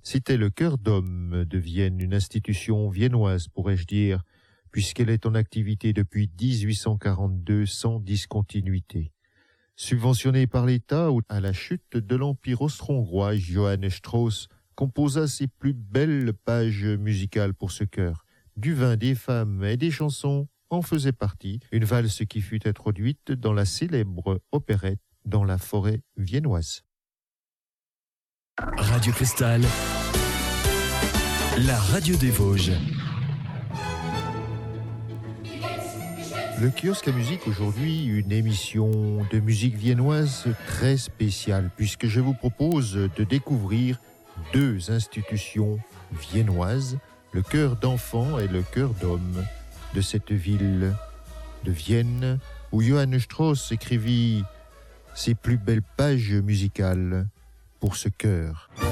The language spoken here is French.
C'était le Chœur d'Homme de Vienne, une institution viennoise, pourrais-je dire, puisqu'elle est en activité depuis 1842 sans discontinuité. Subventionné par l'État à la chute de l'Empire austro-hongrois, Johann Strauss composa ses plus belles pages musicales pour ce chœur. Du vin, des femmes et des chansons en faisait partie, une valse qui fut introduite dans la célèbre opérette Dans la forêt viennoise. Radio Cristal, la radio des Vosges. Le kiosque à musique aujourd'hui, une émission de musique viennoise très spéciale, puisque je vous propose de découvrir deux institutions viennoises, le chœur d'enfants et le chœur d'hommes de cette ville de Vienne, où Johann Strauss écrivit ses plus belles pages musicales pour ce chœur.